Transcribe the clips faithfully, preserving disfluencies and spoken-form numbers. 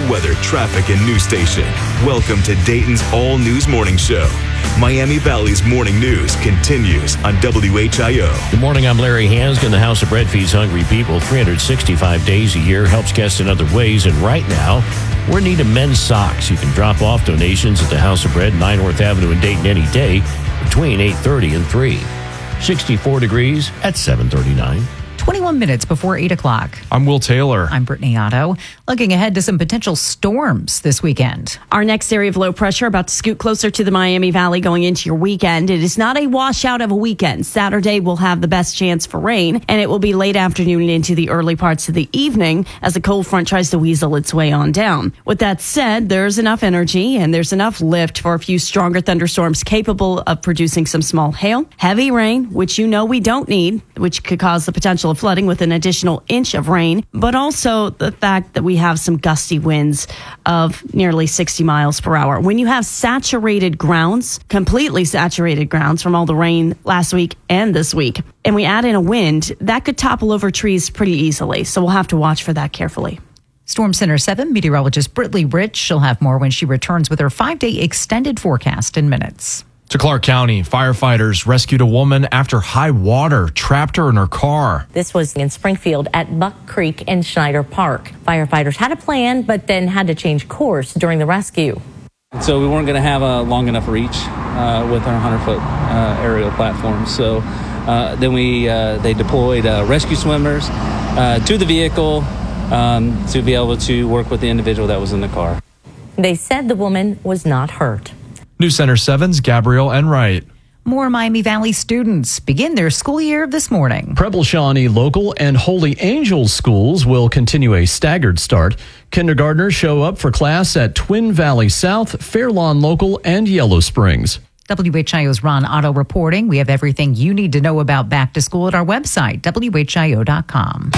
weather, traffic, and news station. Welcome to Dayton's All News Morning Show. Miami Valley's morning news continues on W H I O. Good morning, I'm Larry Hansgen. The House of Bread feeds hungry people three hundred sixty-five days a year, helps guests in other ways, and right now, we're in need of men's socks. You can drop off donations at the House of Bread, nine North Avenue in Dayton any day between eight thirty and three. sixty-four degrees at seven thirty-nine. twenty-one minutes before eight o'clock. I'm Will Taylor. I'm Brittany Otto. Looking ahead to some potential storms this weekend. Our next area of low pressure about to scoot closer to the Miami Valley going into your weekend. It is not a washout of a weekend. Saturday will have the best chance for rain, and it will be late afternoon into the early parts of the evening as the cold front tries to weasel its way on down. With that said, there's enough energy and there's enough lift for a few stronger thunderstorms capable of producing some small hail, heavy rain, which you know we don't need, which could cause the potential of flooding with an additional inch of rain, but also the fact that we have some gusty winds of nearly sixty miles per hour. When you have saturated grounds, completely saturated grounds from all the rain last week and this week, and we add in a wind, that could topple over trees pretty easily. So we'll have to watch for that carefully. Storm Center seven meteorologist Brittany Rich. She'll have more when she returns with her five-day extended forecast in minutes. To Clark County, firefighters rescued a woman after high water trapped her in her car. This was in Springfield at Buck Creek and Schneider Park. Firefighters had a plan, but then had to change course during the rescue. So we weren't going to have a long enough reach uh, with our one hundred foot uh, aerial platform. So uh, then we uh, they deployed uh, rescue swimmers uh, to the vehicle um, to be able to work with the individual that was in the car. They said the woman was not hurt. News Center seven's Gabrielle Enright. More Miami Valley students begin their school year this morning. Preble Shawnee Local and Holy Angels schools will continue a staggered start. Kindergartners show up for class at Twin Valley South, Fairlawn Local, and Yellow Springs. W H I O's Ron Otto reporting. We have everything you need to know about back to school at our website, W H I O dot com.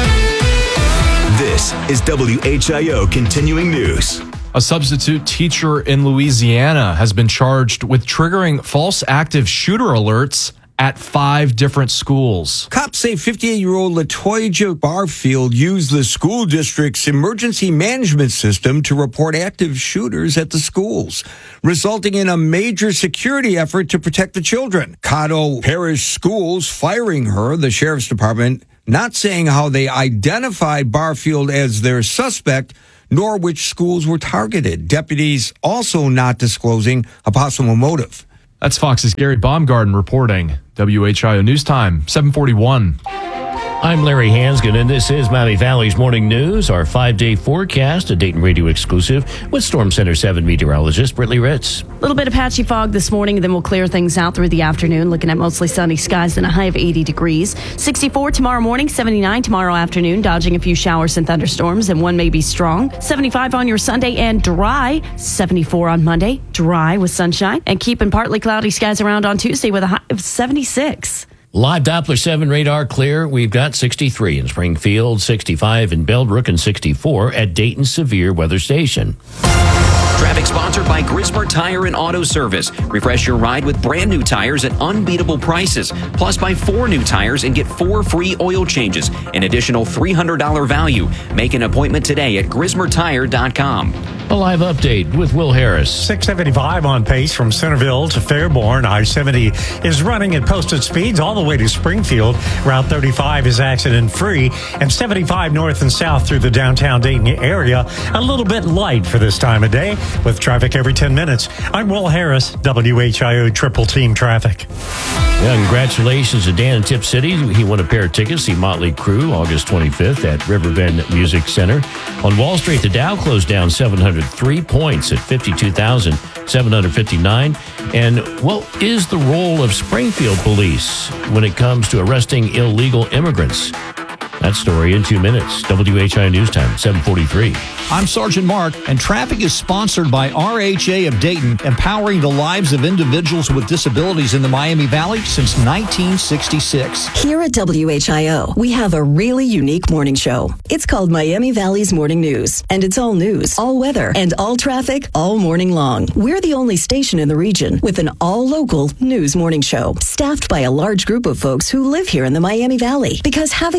This is W H I O Continuing News. A substitute teacher in Louisiana has been charged with triggering false active shooter alerts at five different schools. Cops say fifty-eight-year-old Latoya Barfield used the school district's emergency management system to report active shooters at the schools, resulting in a major security effort to protect the children. Caddo Parish Schools firing her, the sheriff's department not saying how they identified Barfield as their suspect, nor which schools were targeted. Deputies also not disclosing a possible motive. That's Fox's Gary Baumgarten reporting. W H I O News Time, seven forty-one. I'm Larry Hansgen, and this is Miami Valley's Morning News, our five-day forecast, a Dayton Radio exclusive with Storm Center seven meteorologist Brittany Ritz. A little bit of patchy fog this morning, then we'll clear things out through the afternoon, looking at mostly sunny skies and a high of eighty degrees. sixty-four tomorrow morning, seventy-nine tomorrow afternoon, dodging a few showers and thunderstorms, and one may be strong. seventy-five on your Sunday and dry. seventy-four on Monday, dry with sunshine, and keeping partly cloudy skies around on Tuesday with a high of seventy-six. Live Doppler seven radar clear. We've got sixty-three in Springfield, sixty-five in Beldbrook, and sixty-four at Dayton Severe Weather Station. Traffic sponsored by Grismer Tire and Auto Service. Refresh your ride with brand new tires at unbeatable prices. Plus, buy four new tires and get four free oil changes. An additional three hundred dollars value. Make an appointment today at grismer tire dot com. A live update with Will Harris. six seventy-five on pace from Centerville to Fairborn. I seventy is running at posted speeds all the way to Springfield. Route thirty-five is accident-free. And seventy-five north and south through the downtown Dayton area. A little bit light for this time of day with traffic every ten minutes. I'm Will Harris, W H I O Triple Team Traffic. Yeah, congratulations to Dan in Tip City. He won a pair of tickets to see Motley Crue August twenty-fifth at Riverbend Music Center. On Wall Street, the Dow closed down seven hundred three points at fifty-two thousand seven hundred fifty-nine. And what is the role of Springfield police when it comes to arresting illegal immigrants? That story in two minutes. W H I News Time, seven forty-three. I'm Sergeant Mark, and traffic is sponsored by R H A of Dayton, empowering the lives of individuals with disabilities in the Miami Valley since nineteen sixty-six. Here at W H I O, we have a really unique morning show. It's called Miami Valley's Morning News, and it's all news, all weather, and all traffic all morning long. We're the only station in the region with an all-local news morning show, staffed by a large group of folks who live here in the Miami Valley, because having an all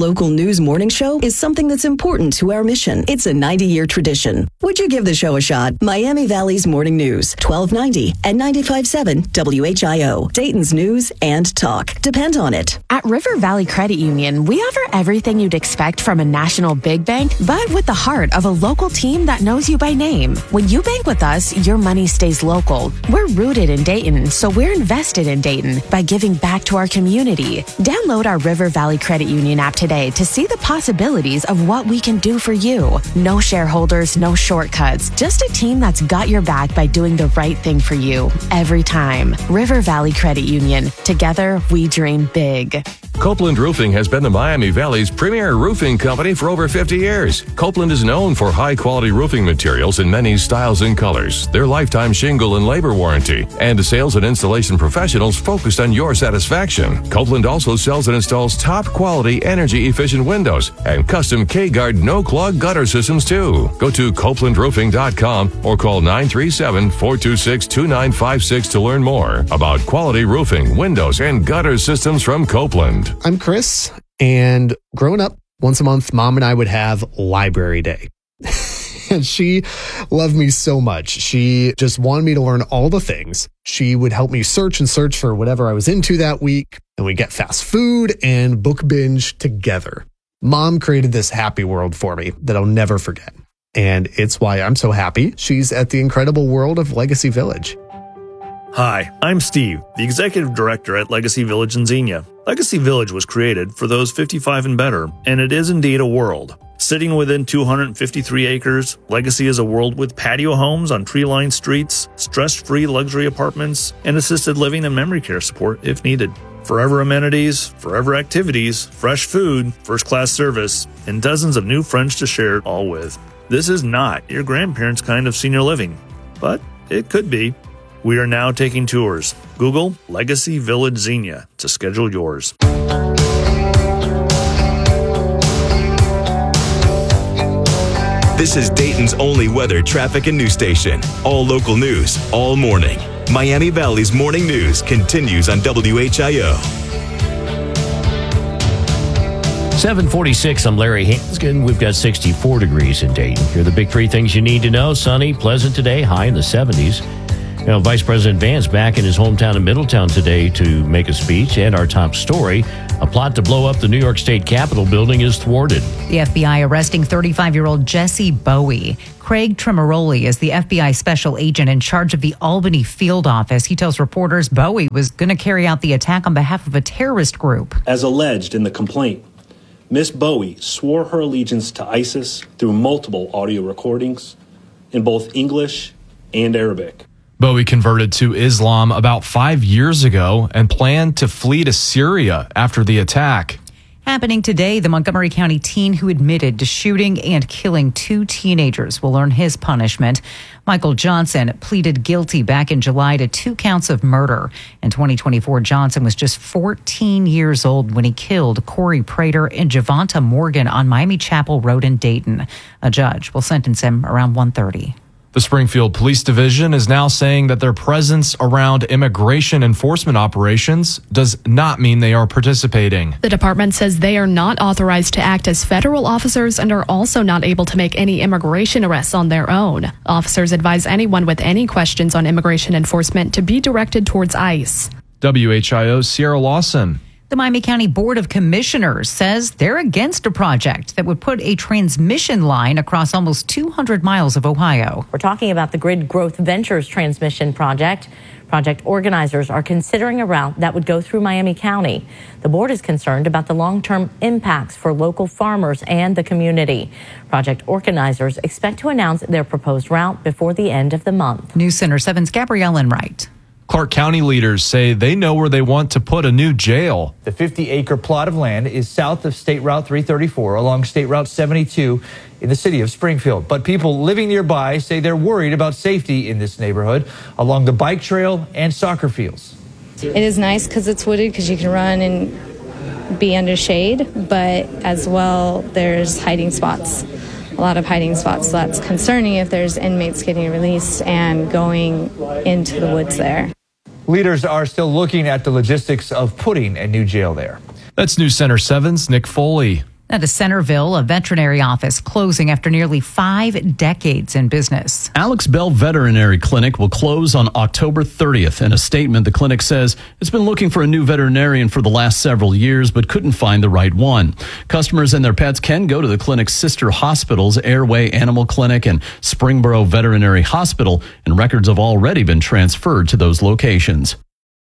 local news morning show is something that's important to our mission. It's a ninety-year tradition. Would you give the show a shot? Miami Valley's Morning News, twelve ninety and ninety-five point seven W H I O. Dayton's news and talk. Depend on it. At River Valley Credit Union, we offer everything you'd expect from a national big bank, but with the heart of a local team that knows you by name. When you bank with us, your money stays local. We're rooted in Dayton, so we're invested in Dayton by giving back to our community. Download our River Valley Credit Union app today to see the possibilities of what we can do for you. No shareholders, no shortcuts, just a team that's got your back by doing the right thing for you every time. River Valley Credit Union. Together, we dream big. Copeland Roofing has been the Miami Valley's premier roofing company for over fifty years. Copeland is known for high-quality roofing materials in many styles and colors, their lifetime shingle and labor warranty, and sales and installation professionals focused on your satisfaction. Copeland also sells and installs top-quality, energy-efficient windows and custom K-Guard no-clog gutter systems, too. Go to copeland roofing dot com or call nine three seven, four two six, two nine five six to learn more about quality roofing, windows, and gutter systems from Copeland. I'm Chris, and growing up, once a month, Mom and I would have library day. And she loved me so much. She just wanted me to learn all the things. She would help me search and search for whatever I was into that week, and we'd get fast food and book binge together. Mom created this happy world for me that I'll never forget. And it's why I'm so happy she's at the incredible world of Legacy Village. Hi, I'm Steve, the Executive Director at Legacy Village in Xenia. Legacy Village was created for those fifty-five and better, and it is indeed a world. Sitting within two hundred fifty-three acres, Legacy is a world with patio homes on tree-lined streets, stress-free luxury apartments, and assisted living and memory care support if needed. Forever amenities, forever activities, fresh food, first-class service, and dozens of new friends to share it all with. This is not your grandparents' kind of senior living, but it could be. We are now taking tours. Google Legacy Village Xenia to schedule yours. This is Dayton's only weather, traffic, and news station. All local news, all morning. Miami Valley's Morning News continues on W H I O. seven forty-six, I'm Larry Hanskin. We've got sixty-four degrees in Dayton. Here are the big three things you need to know. Sunny, pleasant today, high in the seventies. You know, Vice President Vance back in his hometown of Middletown today to make a speech. And our top story, a plot to blow up the New York State Capitol building is thwarted. The F B I arresting thirty-five-year-old Jesse Bowie. Craig Tremaroli is the F B I special agent in charge of the Albany field office. He tells reporters Bowie was going to carry out the attack on behalf of a terrorist group. As alleged in the complaint, Miss Bowie swore her allegiance to ISIS through multiple audio recordings in both English and Arabic. Bowie converted to Islam about five years ago and planned to flee to Syria after the attack. Happening today, the Montgomery County teen who admitted to shooting and killing two teenagers will earn his punishment. Michael Johnson pleaded guilty back in July to two counts of murder. In twenty twenty-four, Johnson was just fourteen years old when he killed Corey Prater and Javonta Morgan on Miami Chapel Road in Dayton. A judge will sentence him around one thirty. The Springfield Police Division is now saying that their presence around immigration enforcement operations does not mean they are participating. The department says they are not authorized to act as federal officers and are also not able to make any immigration arrests on their own. Officers advise anyone with any questions on immigration enforcement to be directed towards ICE. W H I O's Sierra Lawson. The Miami County Board of Commissioners says they're against a project that would put a transmission line across almost two hundred miles of Ohio. We're talking about the Grid Growth Ventures transmission project. Project organizers are considering a route that would go through Miami County. The board is concerned about the long-term impacts for local farmers and the community. Project organizers expect to announce their proposed route before the end of the month. News Center seven's Gabrielle Enright. Clark County leaders say they know where they want to put a new jail. The fifty-acre plot of land is south of State Route three thirty-four along State Route seventy-two in the city of Springfield. But people living nearby say they're worried about safety in this neighborhood along the bike trail and soccer fields. It is nice because it's wooded because you can run and be under shade, but as well there's hiding spots. A lot of hiding spots. So that's concerning if there's inmates getting released and going into the woods there. Leaders are still looking at the logistics of putting a new jail there. That's News Center seven's Nick Foley. At a Centerville, a veterinary office closing after nearly five decades in business. Alex Bell Veterinary Clinic will close on October thirtieth. In a statement, the clinic says it's been looking for a new veterinarian for the last several years, but couldn't find the right one. Customers and their pets can go to the clinic's sister hospitals, Airway Animal Clinic and Springboro Veterinary Hospital, and records have already been transferred to those locations.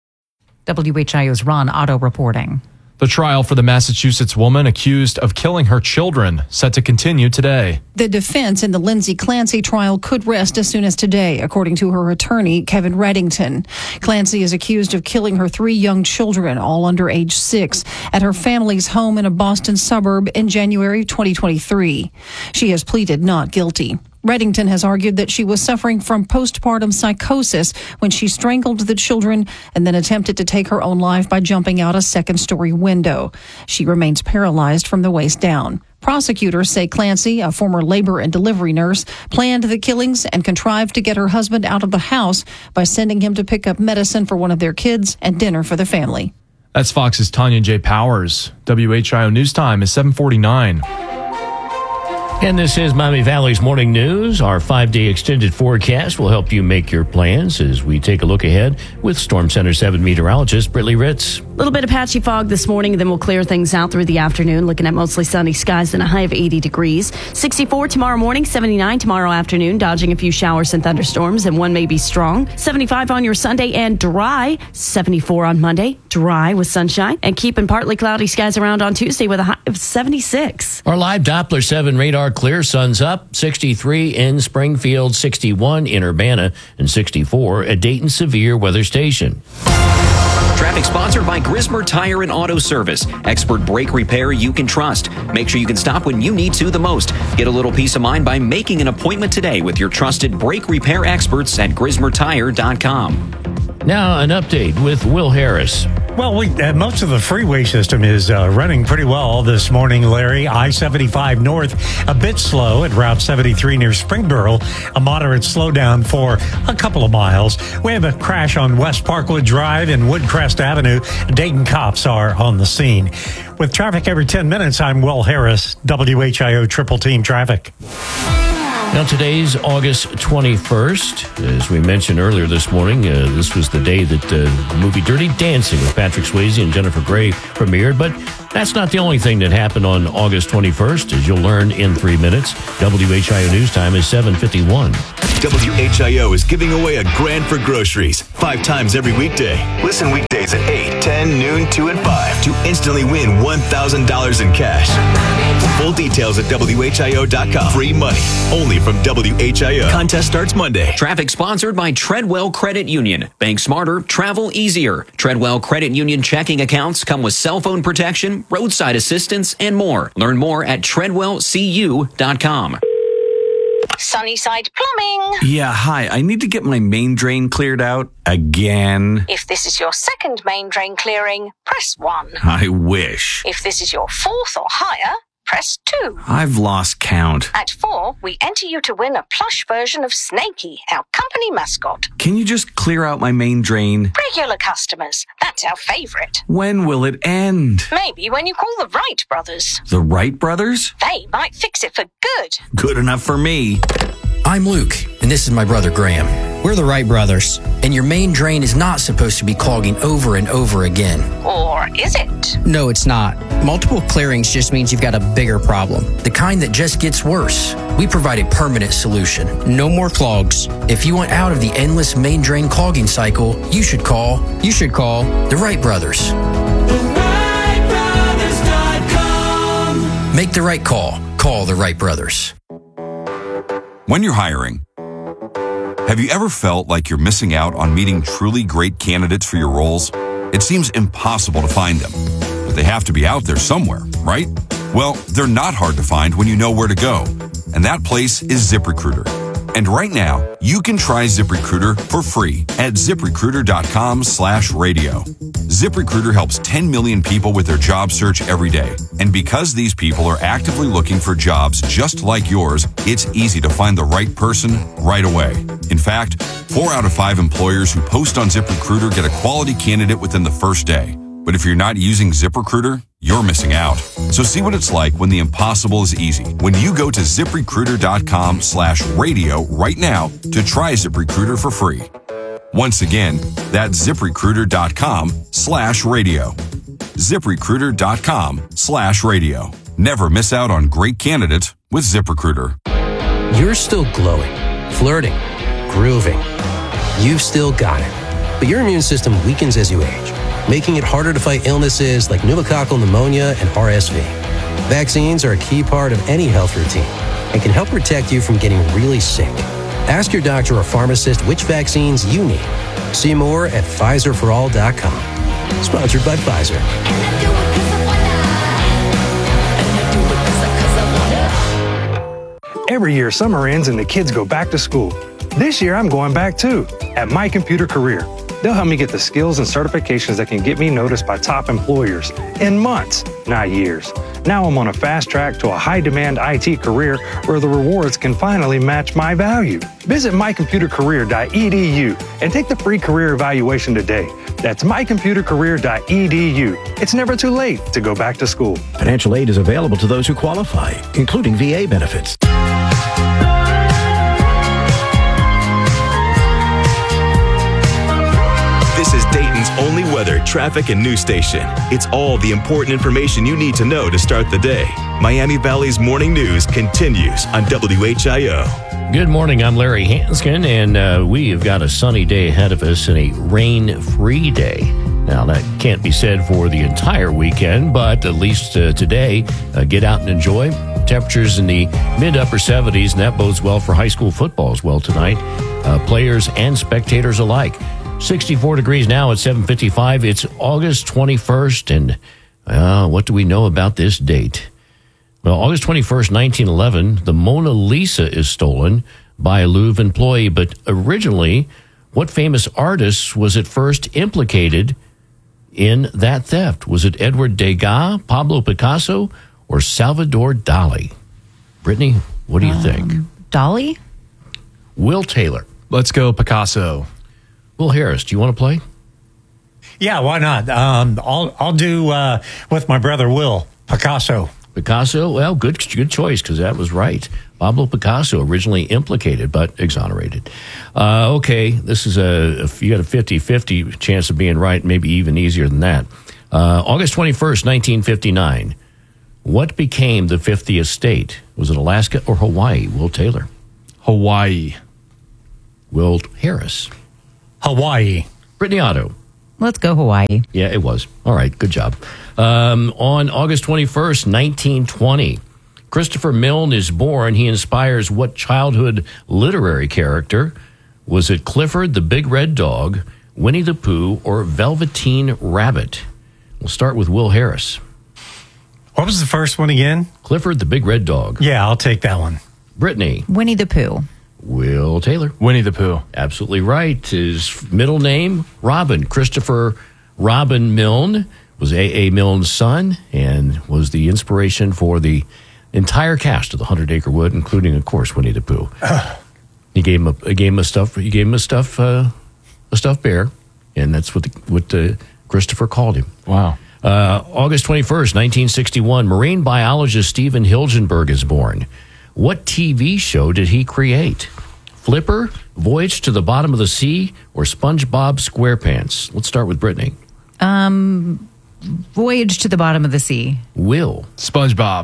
W H I O's Ron Otto reporting. The trial for the Massachusetts woman accused of killing her children set to continue today. The defense in the Lindsay Clancy trial could rest as soon as today, according to her attorney, Kevin Reddington. Clancy is accused of killing her three young children, all under age six, at her family's home in a Boston suburb in January twenty twenty-three. She has pleaded not guilty. Reddington has argued that she was suffering from postpartum psychosis when she strangled the children and then attempted to take her own life by jumping out a second-story window. She remains paralyzed from the waist down. Prosecutors say Clancy, a former labor and delivery nurse, planned the killings and contrived to get her husband out of the house by sending him to pick up medicine for one of their kids and dinner for the family. That's Fox's Tanya J. Powers. W H I O News Time is seven forty-nine. And this is Miami Valley's Morning News. Our five-day extended forecast will help you make your plans as we take a look ahead with Storm Center seven meteorologist Brittany Ritz. A little bit of patchy fog this morning, then we'll clear things out through the afternoon, looking at mostly sunny skies and a high of eighty degrees. sixty-four tomorrow morning, seventy-nine tomorrow afternoon, dodging a few showers and thunderstorms, and one may be strong. seventy-five on your Sunday and dry. seventy-four on Monday, dry with sunshine, and keeping partly cloudy skies around on Tuesday with a high of seventy-six. Our live Doppler seven radar clear, sun's up, sixty-three in Springfield, sixty-one in Urbana, and sixty-four at Dayton Severe Weather Station. Traffic sponsored by Grismer Tire and Auto Service. Expert brake repair you can trust. Make sure you can stop when you need to the most. Get a little peace of mind by making an appointment today with your trusted brake repair experts at grismer tire dot com. Now, an update with Will Harris. Well, we, uh, most of the freeway system is uh, running pretty well this morning, Larry. I seventy-five north, a bit slow at Route seventy-three near Springboro. A moderate slowdown for a couple of miles. We have a crash on West Parkwood Drive and Woodcrest Avenue. Dayton cops are on the scene. With traffic every ten minutes, I'm Will Harris, W H I O Triple Team Traffic. Now, today's August twenty-first. As we mentioned earlier this morning, uh, this was the day that uh, the movie Dirty Dancing with Patrick Swayze and Jennifer Grey premiered. But that's not the only thing that happened on August twenty-first, as you'll learn in three minutes. W H I O News Time is seven fifty-one. W H I O is giving away a grand for groceries five times every weekday. Listen weekdays at eight, ten, noon, two, and five to instantly win one thousand dollars in cash. Full details at W H I O dot com. Free money only from W H I O. Contest starts Monday. Traffic sponsored by Treadwell Credit Union. Bank smarter, travel easier. Treadwell Credit Union checking accounts come with cell phone protection, roadside assistance, and more. Learn more at treadwell c u dot com. Sunnyside Plumbing. Yeah, hi. I need to get my main drain cleared out again. If this is your second main drain clearing, press one. I wish. If this is your fourth or higher, press two. I've lost count. At four, we enter you to win a plush version of Snakey, our company mascot. Can you just clear out my main drain? Regular customers, that's our favorite. When will it end? Maybe when you call the Wright brothers. The Wright brothers? They might fix it for good. Good enough for me. I'm Luke, and this is my brother Graham. We're the Wright brothers, and your main drain is not supposed to be clogging over and over again. Or is it? No, it's not. Multiple clearings just means you've got a bigger problem, the kind that just gets worse. We provide a permanent solution. No more clogs. If you want out of the endless main drain clogging cycle, you should call, you should call the Wright brothers. the wright brothers dot com. Make the right call. Call the Wright brothers. When you're hiring, have you ever felt like you're missing out on meeting truly great candidates for your roles? It seems impossible to find them, but they have to be out there somewhere, right? Well, they're not hard to find when you know where to go, and that place is ZipRecruiter. And right now, you can try ZipRecruiter for free at ziprecruiter dot com slash radio. ZipRecruiter helps ten million people with their job search every day. And because these people are actively looking for jobs just like yours, it's easy to find the right person right away. In fact, four out of five employers who post on ZipRecruiter get a quality candidate within the first day. But if you're not using ZipRecruiter, you're missing out. So see what it's like when the impossible is easy. When you go to ZipRecruiter.com slash radio right now to try ZipRecruiter for free. Once again, that's ZipRecruiter.com slash radio. ZipRecruiter.com slash radio. Never miss out on great candidates with ZipRecruiter. You're still glowing, flirting, grooving. You've still got it. But your immune system weakens as you age, making it harder to fight illnesses like pneumococcal pneumonia and R S V. Vaccines are a key part of any health routine and can help protect you from getting really sick. Ask your doctor or pharmacist which vaccines you need. See more at Pfizer for all dot com. Sponsored by Pfizer. Every year, summer ends and the kids go back to school. This year, I'm going back too, at My Computer Career. They'll help me get the skills and certifications that can get me noticed by top employers in months, not years. Now I'm on a fast track to a high-demand I T career where the rewards can finally match my value. Visit my computer career dot e d u and take the free career evaluation today. That's my computer career dot e d u. It's never too late to go back to school. Financial aid is available to those who qualify, including V A benefits. This is Dayton's only weather, traffic, and news station. It's all the important information you need to know to start the day. Miami Valley's morning news continues on W H I O. Good morning. I'm Larry Hanskin, and uh, we have got a sunny day ahead of us and a rain-free day. Now, that can't be said for the entire weekend, but at least uh, today, uh, get out and enjoy. Temperatures in the mid-upper seventies, and that bodes well for high school football as well tonight. Uh, players and spectators alike. sixty-four degrees now at seven fifty-five. It's August twenty-first, and uh, what do we know about this date? Well, August twenty-first, nineteen eleven, the Mona Lisa is stolen by a Louvre employee, but originally, what famous artist was at first implicated in that theft? Was it Edward Degas, Pablo Picasso, or Salvador Dali? Brittany, what do you um, think? Dali? Will Taylor. Let's go Picasso. Will Harris, do you want to play? Yeah, why not? Um, I'll I'll do uh, with my brother Will, Picasso. Picasso, well, good good choice, because that was right. Pablo Picasso, originally implicated, but exonerated. Uh, okay, this is a, you got a fifty-fifty chance of being right, maybe even easier than that. Uh, August twenty-first, nineteen fifty-nine. What became the fiftieth state? Was it Alaska or Hawaii? Will Taylor. Hawaii. Will Harris. Hawaii. Brittany Otto. Let's go Hawaii. Yeah, it was. All right, good job. Um, on August twenty-first, nineteen twenty, Christopher Milne is born. He inspires what childhood literary character? Was it Clifford the Big Red Dog, Winnie the Pooh, or Velveteen Rabbit? We'll start with Will Harris. What was the first one again? Clifford the Big Red Dog. Yeah, I'll take that one. Brittany. Winnie the Pooh. Will Taylor. Winnie the Pooh. Absolutely right. His middle name, Robin. Christopher Robin Milne was A A. Milne's son and was the inspiration for the entire cast of the Hundred Acre Wood, including, of course, Winnie the Pooh. He gave him a, a game of stuff. He gave him a stuff, uh, a stuffed bear, and that's what the, what uh, Christopher called him. Wow. Uh, August twenty-first, nineteen sixty-one, marine biologist Stephen Hilgenberg is born. What T V show did he create? Flipper, Voyage to the Bottom of the Sea, or SpongeBob SquarePants? Let's start with Brittany. Um, Voyage to the Bottom of the Sea. Will. SpongeBob.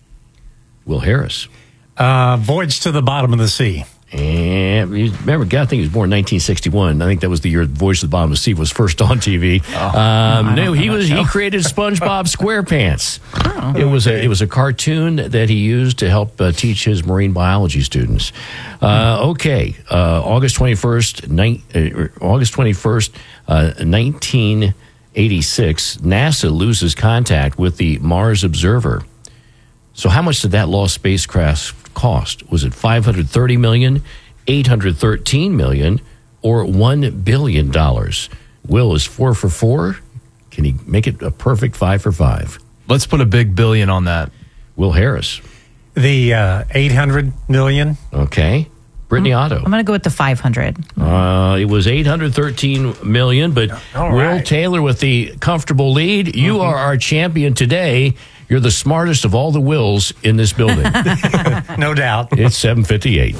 Will Harris. Uh, Voyage to the Bottom of the Sea. And remember, I think he was born in nineteen sixty-one. I think that was the year Voyage to the Bottom of the Sea was first on T V. Oh. Um, no, he was he created SpongeBob SquarePants. Oh, it was okay. a it was a cartoon that he used to help uh, teach his marine biology students. Uh, okay, uh, August twenty-first, ni- uh, August twenty-first, uh, nineteen eighty-six. NASA loses contact with the Mars Observer. So, how much did that lost spacecraft cost? Was it five hundred thirty million dollars, eight hundred thirteen million dollars, or one billion dollars? Will is four for four. Can he make it a perfect five for five? Let's put a big billion on that. Will Harris. The uh, eight hundred million dollars. Okay. Brittany Otto. I'm going to go with the five hundred. Uh, it was eight hundred thirteen million dollars, but All Will right. Taylor with the comfortable lead. You Mm-hmm. are our champion today. You're the smartest of all the Wills in this building. No doubt. It's seven fifty-eight.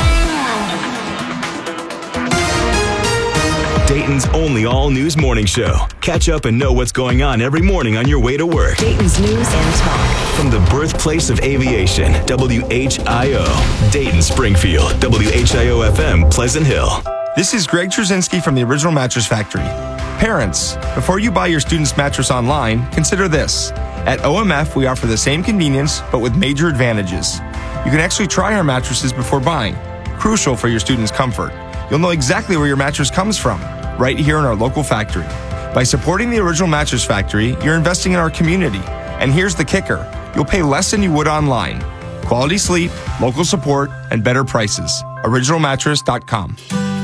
Dayton's only all-news morning show. Catch up and know what's going on every morning on your way to work. Dayton's news and talk. From the birthplace of aviation, W H I O, Dayton, Springfield, W H I O F M, Pleasant Hill. This is Greg Trzynski from the Original Mattress Factory. Parents, before you buy your student's mattress online, consider this. At O M F, we offer the same convenience, but with major advantages. You can actually try our mattresses before buying, crucial for your student's comfort. You'll know exactly where your mattress comes from, right here in our local factory. By supporting the Original Mattress Factory, you're investing in our community. And here's the kicker. You'll pay less than you would online. Quality sleep, local support, and better prices. original mattress dot com.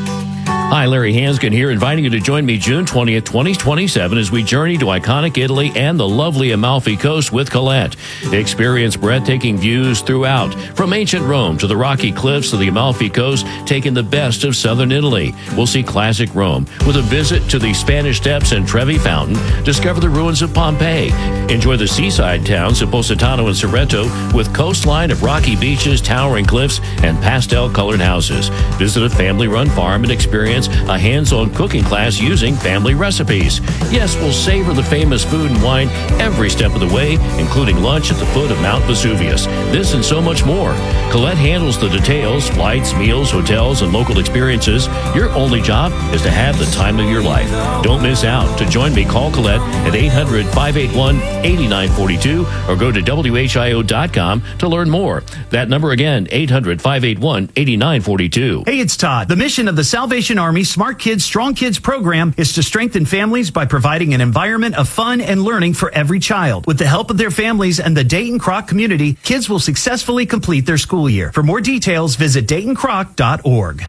Hi, Larry Hanskin here, inviting you to join me June twentieth, twenty twenty-seven as we journey to iconic Italy and the lovely Amalfi Coast with Colette. Experience breathtaking views throughout, from ancient Rome to the rocky cliffs of the Amalfi Coast, taking the best of southern Italy. We'll see classic Rome with a visit to the Spanish Steps and Trevi Fountain, discover the ruins of Pompeii, enjoy the seaside towns of Positano and Cerreto with coastline of rocky beaches, towering cliffs, and pastel-colored houses. Visit a family-run farm and experience a hands-on cooking class using family recipes. Yes, we'll savor the famous food and wine every step of the way, including lunch at the foot of Mount Vesuvius. This and so much more. Colette handles the details, flights, meals, hotels, and local experiences. Your only job is to have the time of your life. Don't miss out. To join me, call Colette at eight hundred, five eight one, eight nine four two or go to W H I O dot com to learn more. That number again, eight hundred, five eight one, eight nine four two. Hey, it's Todd. The mission of the Salvation Army Smart Kids, Strong Kids program is to strengthen families by providing an environment of fun and learning for every child. With the help of their families and the Dayton Croc community, kids will successfully complete their school year. For more details, visit dayton croc dot org.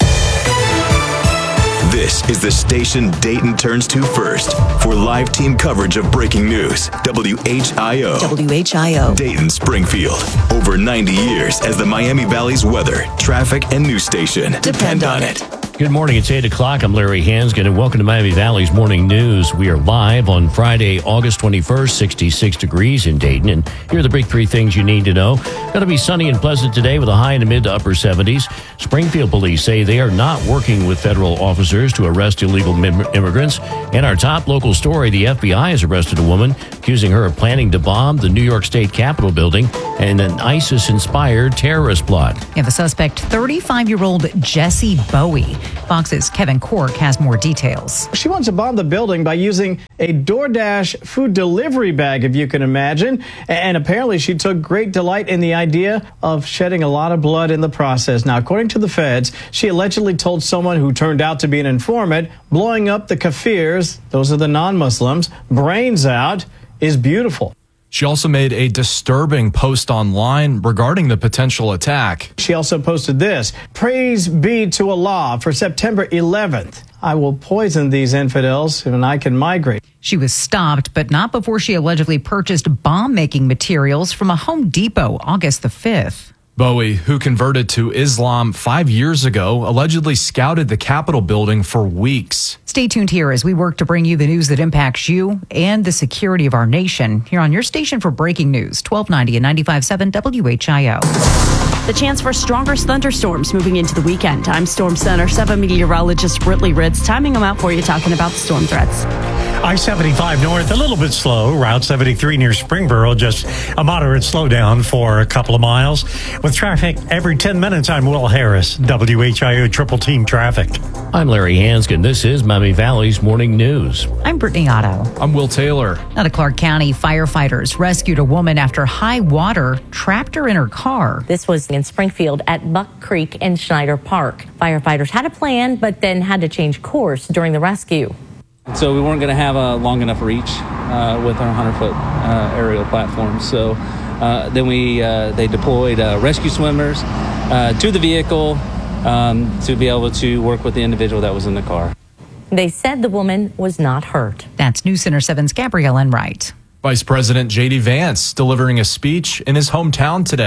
This is the station Dayton turns to first for live team coverage of breaking news. W H I O. W H I O. Dayton, Springfield. Over ninety years as the Miami Valley's weather, traffic, and news station. Depend on it. Good morning. It's eight o'clock. I'm Larry Hanskin, and welcome to Miami Valley's Morning News. We are live on Friday, August twenty-first, sixty-six degrees in Dayton. And here are the big three things you need to know. Going to be sunny and pleasant today with a high in the mid to upper seventies. Springfield police say they are not working with federal officers to arrest illegal mim- immigrants. And our top local story, the F B I has arrested a woman accusing her of planning to bomb the New York State Capitol building and an ISIS-inspired terrorist plot. Yeah, the suspect, thirty-five-year-old Jesse Bowie. Fox's Kevin Cork has more details. She wants to bomb the building by using a DoorDash food delivery bag, if you can imagine. And apparently she took great delight in the idea of shedding a lot of blood in the process. Now, according to the feds, she allegedly told someone who turned out to be an informant, blowing up the Kafirs, those are the non-Muslims, brains out is beautiful. She also made a disturbing post online regarding the potential attack. She also posted this: "Praise be to Allah for September eleventh. I will poison these infidels and I can migrate." She was stopped, but not before she allegedly purchased bomb-making materials from a Home Depot August the fifth. Bowie, who converted to Islam five years ago, allegedly scouted the Capitol building for weeks. Stay tuned here as we work to bring you the news that impacts you and the security of our nation here on your station for breaking news, twelve ninety and ninety-five point seven W H I O. The chance for stronger thunderstorms moving into the weekend. I'm Storm Center seven meteorologist Britley Ritz, timing them out for you, talking about the storm threats. I seventy-five north, a little bit slow. Route seventy-three near Springboro, just a moderate slowdown for a couple of miles. With traffic every ten minutes, I'm Will Harris, W H I O Triple Team Traffic. I'm Larry Hanskin. This is Miami Valley's Morning News. I'm Brittany Otto. I'm Will Taylor. Out of Clark County, firefighters rescued a woman after high water trapped her in her car. This was in Springfield at Buck Creek and Schneider Park. Firefighters had a plan, but then had to change course during the rescue. So we weren't going to have a long enough reach uh, with our one hundred foot uh, aerial platform. So uh, then we uh, they deployed uh, rescue swimmers uh, to the vehicle um, to be able to work with the individual that was in the car. They said the woman was not hurt. That's News Center seven's Gabrielle Enright. Vice President J D Vance delivering a speech in his hometown today.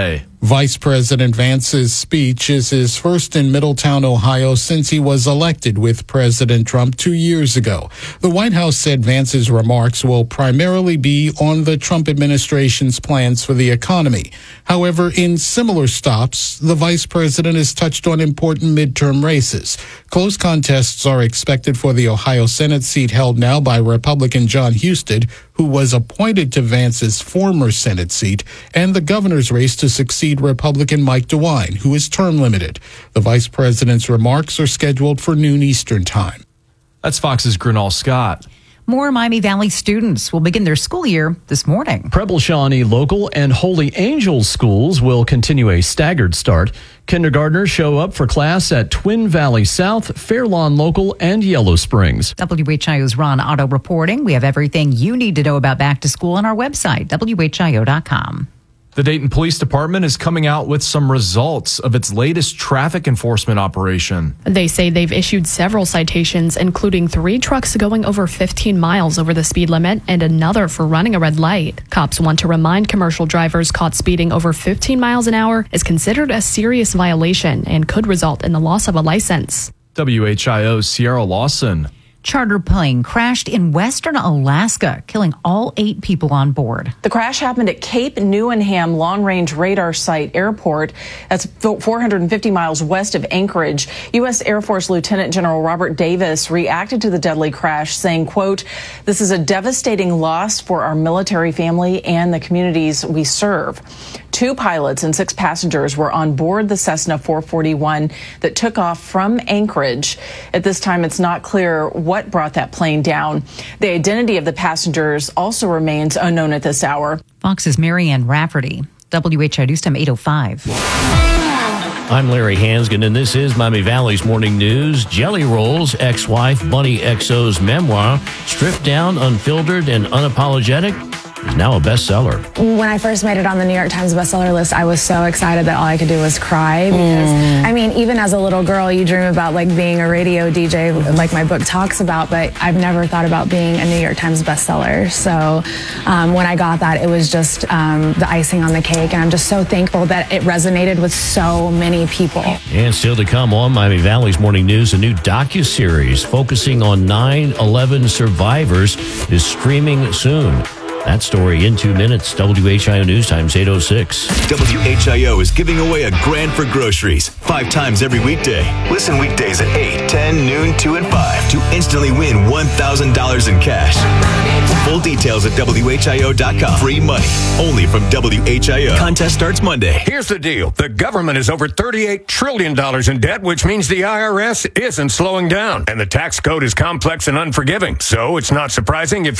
Vice President Vance's speech is his first in Middletown, Ohio, since he was elected with President Trump two years ago. The White House said Vance's remarks will primarily be on the Trump administration's plans for the economy. However, in similar stops, the vice president has touched on important midterm races. Close contests are expected for the Ohio Senate seat held now by Republican John Husted, who was appointed to Vance's former Senate seat, and the governor's race to succeed Republican Mike DeWine, who is term limited. The vice president's remarks are scheduled for noon Eastern time. That's Fox's Grinall Scott. More Miami Valley students will begin their school year this morning. Preble Shawnee Local and Holy Angels schools will continue a staggered start. Kindergartners show up for class at Twin Valley South, Fairlawn Local, and Yellow Springs. W H I O's Ron Otto reporting. We have everything you need to know about back to school on our website, W H I O dot com. The Dayton Police Department is coming out with some results of its latest traffic enforcement operation. They say they've issued several citations, including three trucks going over fifteen miles over the speed limit and another for running a red light. Cops want to remind commercial drivers caught speeding over fifteen miles an hour is considered a serious violation and could result in the loss of a license. W H I O's Sierra Lawson. Charter plane crashed in western Alaska, killing all eight people on board. The crash happened at Cape Newenham Long Range Radar Site Airport. That's four hundred fifty miles west of Anchorage. U S Air Force Lieutenant General Robert Davis reacted to the deadly crash, saying, quote, "This is a devastating loss for our military family and the communities we serve." Two pilots and six passengers were on board the Cessna four forty-one that took off from Anchorage. At this time, it's not clear what brought that plane down. The identity of the passengers also remains unknown at this hour. Fox's Marianne Rafferty, W H I News Time eight oh five. I'm Larry Hansgen, and this is Miami Valley's Morning News. Jelly Roll's ex-wife, Bunny X O's memoir, Stripped Down, Unfiltered, and Unapologetic, is now a bestseller. When I first made it on the New York Times bestseller list, I was so excited that all I could do was cry because, mm. I mean, even as a little girl, you dream about like being a radio D J, like my book talks about, but I've never thought about being a New York Times bestseller. So um, when I got that, it was just um, the icing on the cake, and I'm just so thankful that it resonated with so many people. And still to come on Miami Valley's Morning News, a new docuseries focusing on nine eleven survivors is streaming soon. That story in two minutes. W H I O News Times eight oh six. W H I O is giving away a grand for groceries five times every weekday. Listen weekdays at eight, ten, noon, two, and five to instantly win one thousand dollars in cash. Full details at W H I O dot com. Free money only from W H I O. Contest starts Monday. Here's the deal. The government is over thirty-eight trillion dollars in debt, which means the I R S isn't slowing down. And the tax code is complex and unforgiving. So it's not surprising if